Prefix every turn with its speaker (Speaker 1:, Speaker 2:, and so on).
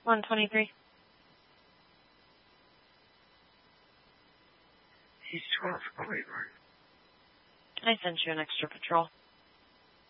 Speaker 1: 123.
Speaker 2: He's 12 Cleveland.
Speaker 1: I sent you an extra patrol.